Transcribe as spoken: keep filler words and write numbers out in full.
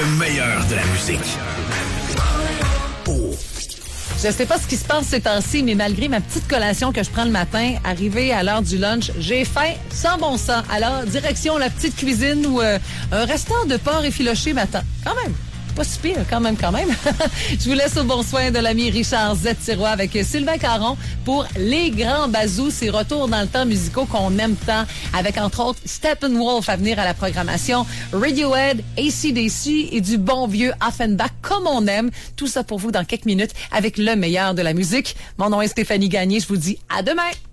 Le meilleur de la musique. Oh. Je sais pas ce qui se passe ces temps-ci, mais malgré ma petite collation que je prends le matin, arrivé à l'heure du lunch, j'ai faim sans bon sens. Alors, direction la petite cuisine ou euh, un restaurant de porc effiloché m'attend. Quand même. Pas si pire, quand même, quand même. Je vous laisse au bon soin de l'ami Richard Z. Sirois avec Sylvain Caron pour Les Grands Bazous, ces retours dans le temps musicaux qu'on aime tant, avec entre autres Steppenwolf à venir à la programmation, Radiohead, A C D C et du bon vieux Offenbach comme on aime. Tout ça pour vous dans quelques minutes avec le meilleur de la musique. Mon nom est Stéphanie Gagné. Je vous dis à demain.